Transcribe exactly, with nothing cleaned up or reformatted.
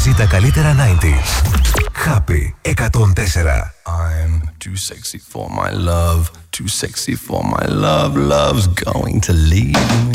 Παίζει τα καλύτερα ενενήντα. Happy εκατόν τέσσερα. I'm too sexy for my love, too sexy for my love, love's going to leave me.